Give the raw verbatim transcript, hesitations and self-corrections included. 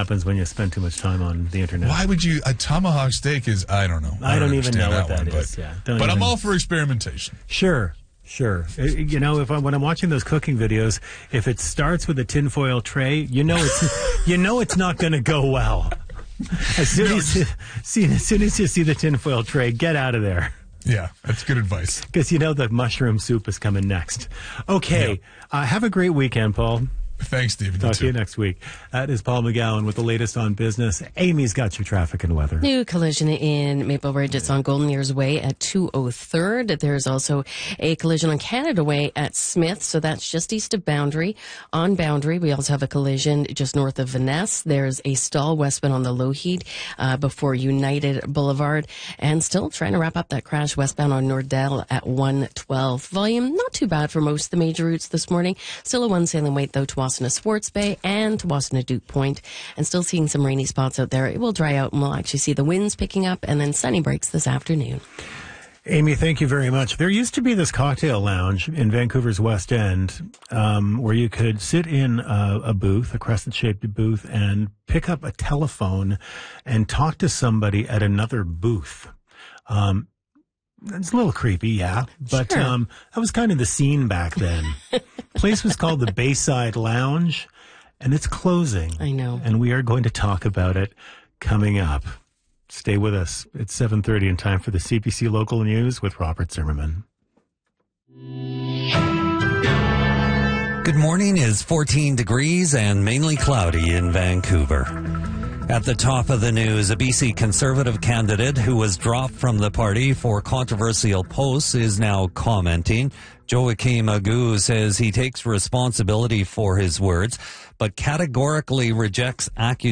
happens when you spend too much time on the internet. Why would you? A tomahawk steak is, I don't know. I, I don't, don't even know what that, that one, is. But, yeah. but even... I'm all for experimentation. Sure. Sure. You know, if I, when I'm watching those cooking videos, if it starts with a tinfoil tray, you know it's you know it's not going to go well. As soon No, as you see, as soon as you see the tinfoil tray, get out of there. Yeah, that's good advice. Because you know the mushroom soup is coming next. Okay. Yeah. Uh, have a great weekend, Paul. Thanks, Stephen. Talk you to you next week. That is Paul McGowan with the latest on business. Amy's got your traffic and weather. New collision in Maple Ridge. It's on Golden Ears Way at two oh third. There's also a collision on Canada Way at Smith, so that's just east of Boundary. On Boundary, we also have a collision just north of Vaness. There's a stall westbound on the Lougheed uh, before United Boulevard. And still trying to wrap up that crash westbound on Nordell at one twelve. Volume not too bad for most of the major routes this morning. Still a one sailing weight, though, to Wasana Sports Bay and to Wasana Duke Point, and still seeing some rainy spots out there. It will dry out and we'll actually see the winds picking up and then sunny breaks this afternoon. Amy, thank you very much. There used to be this cocktail lounge in Vancouver's West End um, where you could sit in a, a booth, a crescent-shaped booth, and pick up a telephone and talk to somebody at another booth. Um, It's a little creepy, yeah, but sure. um, that was kind of the scene back then. Place was called the Bayside Lounge, and it's closing. I know. And we are going to talk about it coming up. Stay with us. It's seven thirty and time for the C B C Local News with Robert Zimmerman. Good morning is fourteen degrees and mainly cloudy in Vancouver. At the top of the news, a B C Conservative candidate who was dropped from the party for controversial posts is now commenting. Joachim Agu says he takes responsibility for his words, but categorically rejects accusations